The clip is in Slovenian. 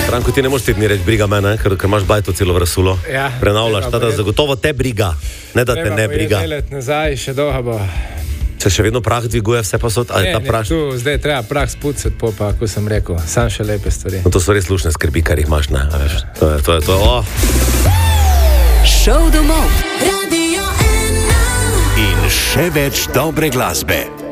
Branko, ti ne moreš te dni reči briga mene, ker imaš bajto celo vrsulo. Ja, Prenavljaš, da zagotovo te briga, ne da te ne briga. Treba let nazaj, še dolgo bo. Se še vedno prah dviguje vse posod? Ne, tu zdaj treba prah spucati, pa, ko sem rekel, sam še lepe stvari. No, to so res lušne skrbi, kar jih imaš, ne? To je to. Šov domov, Radio 1. In še več dobre glasbe.